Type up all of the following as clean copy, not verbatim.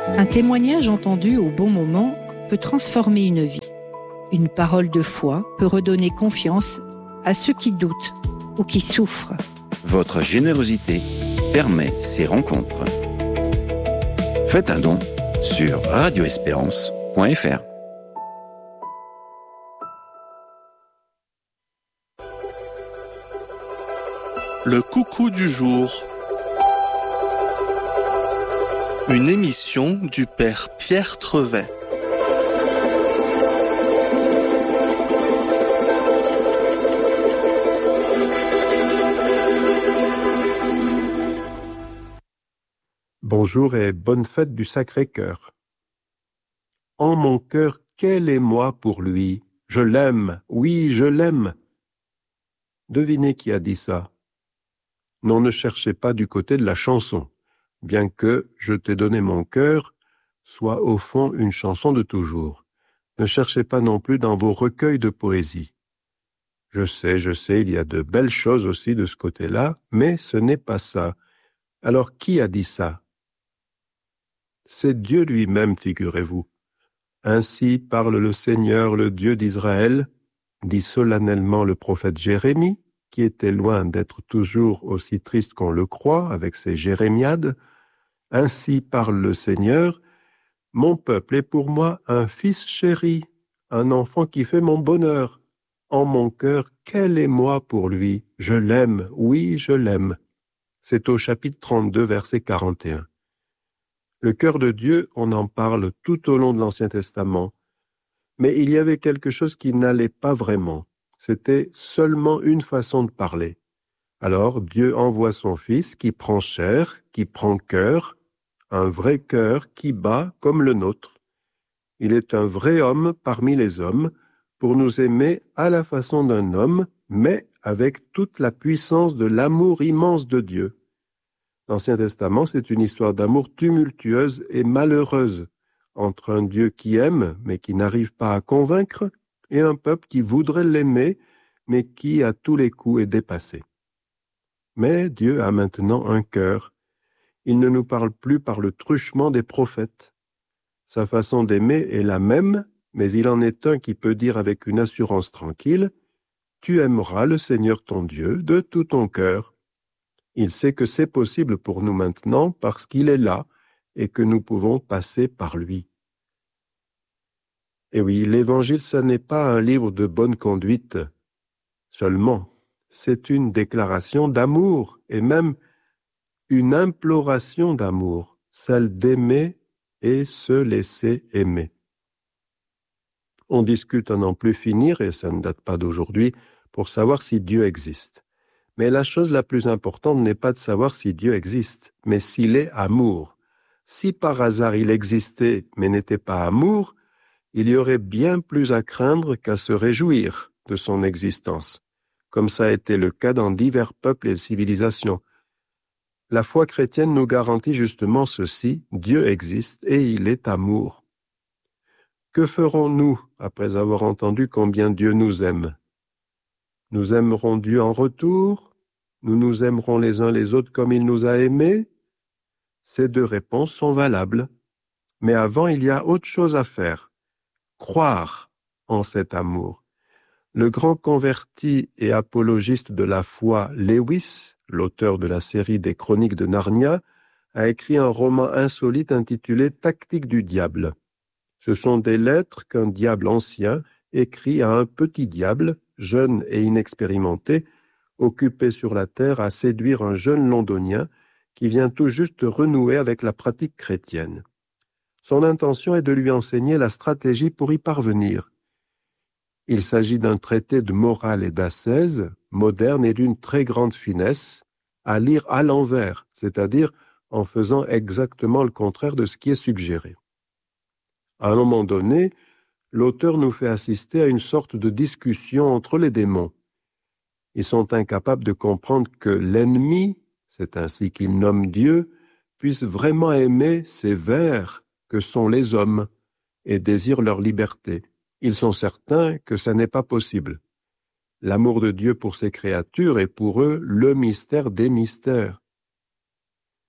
Un témoignage entendu au bon moment peut transformer une vie. Une parole de foi peut redonner confiance à ceux qui doutent ou qui souffrent. Votre générosité permet ces rencontres. Faites un don sur radioespérance.fr. Le coucou du jour. Une émission du père Pierre Trevet. Bonjour et bonne fête du Sacré-Cœur. En mon cœur, quel est moi pour lui? Je l'aime, oui, je l'aime. Devinez qui a dit ça. Non, ne cherchez pas du côté de la chanson, bien que Je t'ai donné mon cœur soit au fond une chanson de toujours. Ne cherchez pas non plus dans vos recueils de poésie. Je sais, il y a de belles choses aussi de ce côté-là, mais ce n'est pas ça. Alors qui a dit ça? C'est Dieu lui-même, figurez-vous. Ainsi parle le Seigneur, le Dieu d'Israël, dit solennellement le prophète Jérémie, qui était loin d'être toujours aussi triste qu'on le croit avec ses jérémiades. Ainsi parle le Seigneur, mon peuple est pour moi un fils chéri, un enfant qui fait mon bonheur. En mon cœur, quel est moi pour lui? Je l'aime, oui, je l'aime. C'est au chapitre 32, verset 41. Le cœur de Dieu, on en parle tout au long de l'Ancien Testament, mais il y avait quelque chose qui n'allait pas vraiment. C'était seulement une façon de parler. Alors Dieu envoie son Fils qui prend chair, qui prend cœur, un vrai cœur qui bat comme le nôtre. Il est un vrai homme parmi les hommes pour nous aimer à la façon d'un homme, mais avec toute la puissance de l'amour immense de Dieu. L'Ancien Testament, c'est une histoire d'amour tumultueuse et malheureuse entre un Dieu qui aime, mais qui n'arrive pas à convaincre, et un peuple qui voudrait l'aimer, mais qui, à tous les coups, est dépassé. Mais Dieu a maintenant un cœur. Il ne nous parle plus par le truchement des prophètes. Sa façon d'aimer est la même, mais il en est un qui peut dire avec une assurance tranquille, « Tu aimeras le Seigneur ton Dieu de tout ton cœur. » Il sait que c'est possible pour nous maintenant parce qu'il est là et que nous pouvons passer par lui. Et oui, l'Évangile, ça n'est pas un livre de bonne conduite seulement. C'est une déclaration d'amour et même une imploration d'amour, celle d'aimer et se laisser aimer. On discute à n'en plus finir, et ça ne date pas d'aujourd'hui, pour savoir si Dieu existe. Mais la chose la plus importante n'est pas de savoir si Dieu existe, mais s'il est amour. Si par hasard il existait mais n'était pas amour, il y aurait bien plus à craindre qu'à se réjouir de son existence, comme ça a été le cas dans divers peuples et civilisations. La foi chrétienne nous garantit justement ceci, Dieu existe et il est amour. Que ferons-nous après avoir entendu combien Dieu nous aime? Nous aimerons Dieu en retour? Nous nous aimerons les uns les autres comme il nous a aimés? Ces deux réponses sont valables. Mais avant, il y a autre chose à faire. Croire en cet amour. Le grand converti et apologiste de la foi Lewis, l'auteur de la série des Chroniques de Narnia, a écrit un roman insolite intitulé « Tactique du diable ». Ce sont des lettres qu'un diable ancien écrit à un petit diable, jeune et inexpérimenté, occupé sur la terre à séduire un jeune londonien qui vient tout juste renouer avec la pratique chrétienne. Son intention est de lui enseigner la stratégie pour y parvenir. Il s'agit d'un traité de morale et d'ascèse, moderne et d'une très grande finesse, à lire à l'envers, c'est-à-dire en faisant exactement le contraire de ce qui est suggéré. À un moment donné, l'auteur nous fait assister à une sorte de discussion entre les démons. Ils sont incapables de comprendre que l'ennemi, c'est ainsi qu'il nomme Dieu, puisse vraiment aimer ces vers que sont les hommes et désire leur liberté. Ils sont certains que ça n'est pas possible. L'amour de Dieu pour ses créatures est pour eux le mystère des mystères.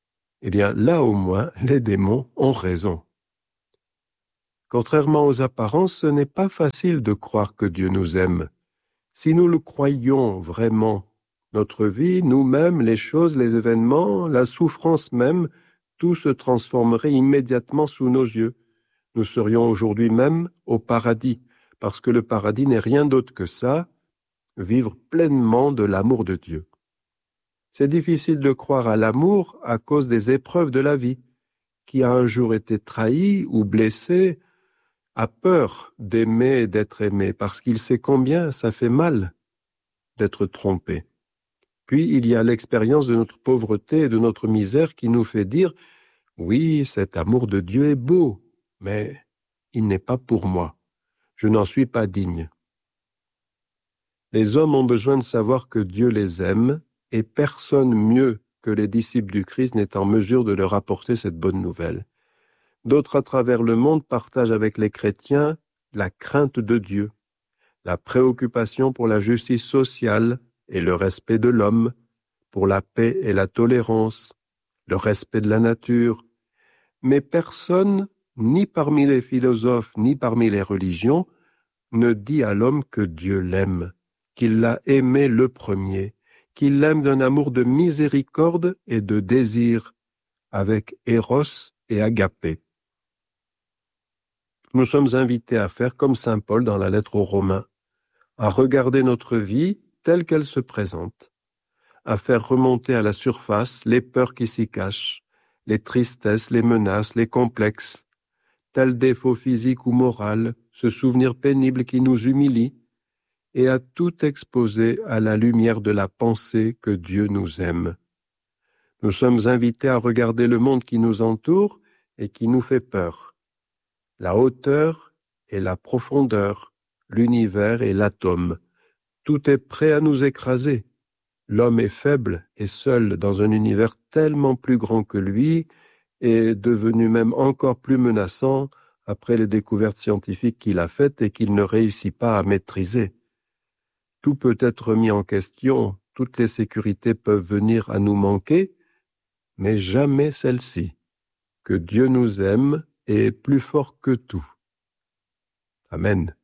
eh bien là au moins, les démons ont raison. Contrairement aux apparences, ce n'est pas facile de croire que Dieu nous aime. Si nous le croyions vraiment, notre vie, nous-mêmes, les choses, les événements, la souffrance même, tout se transformerait immédiatement sous nos yeux. Nous serions aujourd'hui même au paradis, parce que le paradis n'est rien d'autre que ça, vivre pleinement de l'amour de Dieu. C'est difficile de croire à l'amour à cause des épreuves de la vie. Qui a un jour été trahi ou blessé a peur d'aimer et d'être aimé, parce qu'il sait combien ça fait mal d'être trompé. Puis il y a l'expérience de notre pauvreté et de notre misère qui nous fait dire « Oui, cet amour de Dieu est beau, mais il n'est pas pour moi. Je n'en suis pas digne. » Les hommes ont besoin de savoir que Dieu les aime et personne mieux que les disciples du Christ n'est en mesure de leur apporter cette bonne nouvelle. D'autres à travers le monde partagent avec les chrétiens la crainte de Dieu, la préoccupation pour la justice sociale et le respect de l'homme, pour la paix et la tolérance, le respect de la nature. Mais personne, ni parmi les philosophes, ni parmi les religions, ne dit à l'homme que Dieu l'aime, qu'il l'a aimé le premier, qu'il l'aime d'un amour de miséricorde et de désir, avec Eros et Agapé. Nous sommes invités à faire comme saint Paul dans la lettre aux Romains, à regarder notre vie telle qu'elle se présente, à faire remonter à la surface les peurs qui s'y cachent, les tristesses, les menaces, les complexes, tel défaut physique ou moral, ce souvenir pénible qui nous humilie, et à tout exposer à la lumière de la pensée que Dieu nous aime. Nous sommes invités à regarder le monde qui nous entoure et qui nous fait peur, la hauteur et la profondeur, l'univers et l'atome. Tout est prêt à nous écraser. L'homme est faible et seul dans un univers tellement plus grand que lui et devenu même encore plus menaçant après les découvertes scientifiques qu'il a faites et qu'il ne réussit pas à maîtriser. Tout peut être mis en question, toutes les sécurités peuvent venir à nous manquer, mais jamais celle-ci. Que Dieu nous aime et est plus fort que tout. Amen.